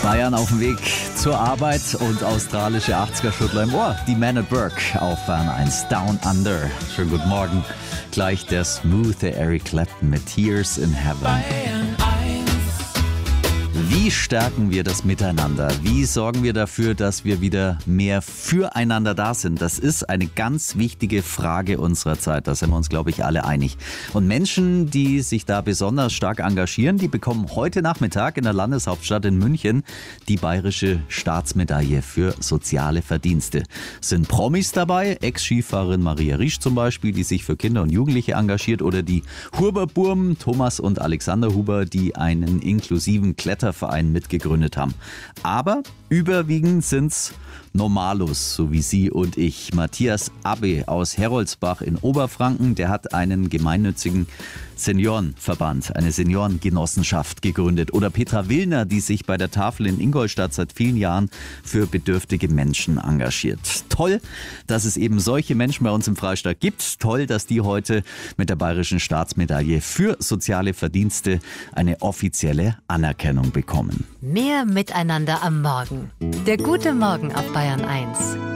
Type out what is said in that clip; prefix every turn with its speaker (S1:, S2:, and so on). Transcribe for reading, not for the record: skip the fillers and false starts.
S1: Bayern auf dem Weg zur Arbeit und australische 80er-Schuttler im Ohr. Die Man at Work auf Bayern 1 Down Under. Schönen guten Morgen. Gleich der smooth Eric Clapton mit Tears in Heaven. Wie stärken wir das Miteinander? Wie sorgen wir dafür, dass wir wieder mehr füreinander da sind? Das ist eine ganz wichtige Frage unserer Zeit. Da sind wir uns, glaube ich, alle einig. Und Menschen, die sich da besonders stark engagieren, die bekommen heute Nachmittag in der Landeshauptstadt in München die Bayerische Staatsmedaille für soziale Verdienste. Sind Promis dabei? Ex-Skifahrerin Maria Riesch zum Beispiel, die sich für Kinder und Jugendliche engagiert, oder die Huber-Burm, Thomas und Alexander Huber, die einen inklusiven Kletterverein mitgegründet haben. Aber überwiegend sind's Normalos, so wie Sie und ich. Matthias Abbe aus Heroldsbach in Oberfranken, der hat einen gemeinnützigen Seniorenverband, eine Seniorengenossenschaft gegründet. Oder Petra Willner, die sich bei der Tafel in Ingolstadt seit vielen Jahren für bedürftige Menschen engagiert. Toll, dass es eben solche Menschen bei uns im Freistaat gibt. Toll, dass die heute mit der Bayerischen Staatsmedaille für soziale Verdienste eine offizielle Anerkennung bekommen.
S2: Mehr Miteinander am Morgen. Der gute Morgen auf Bayern 1.